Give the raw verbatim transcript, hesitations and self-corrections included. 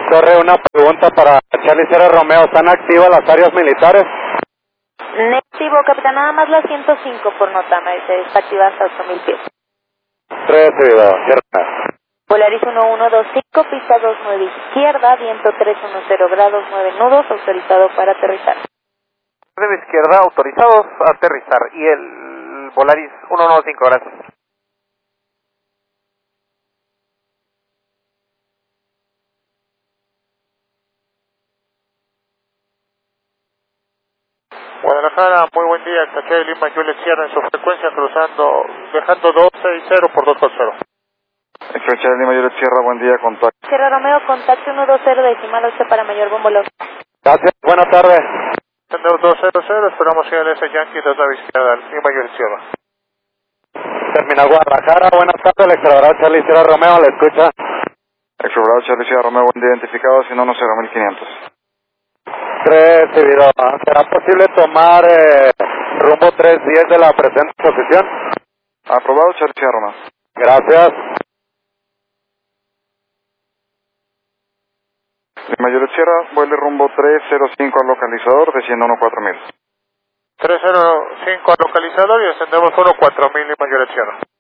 Torre, una pregunta para Charlie Sierra Romeo. ¿Están activas las áreas militares? Negativo, capitán, nada más la ciento cinco por nota, me dice, está activa hasta ocho mil pies. Recibido, Sierra. Polaris uno uno dos cinco, pista dos nueve izquierda, viento tres uno cero grados, nueve nudos, autorizado para aterrizar. nueve izquierda, autorizados a aterrizar. Y el Polaris uno uno cinco, gracias. Guadalajara, muy buen día, Cachai Lima, Juliet Sierra en su frecuencia cruzando, dejando dos seis cero por dos cuatro cero. Cachai Lima, Juliet Sierra, buen día, contacto. Sierra Romeo, contacto ciento veinte, decimal ocho para mayor bombo loco. Gracias, buenas tardes. Sendero dos cero cero, esperamos ir al S Yankee dos nave izquierda, Lima, Juliet Sierra. Terminal Guadalajara, buenas tardes, el extrabrado Charlie Sierra Romeo, le escucha. Exobrado Charlie Sierra Romeo, buen día, identificado, si no, no cero mil quinientos. Recibido. ¿Será posible tomar eh, rumbo tres diez de la presente posición? Aprobado, Charlie Sierra Romeo. Gracias. Lima Juliet Sierra, vuele rumbo tres cero cinco al localizador, desciendo uno cuatro mil. tres cero cinco al localizador y ascendemos uno cuatro mil Lima Juliet Sierra.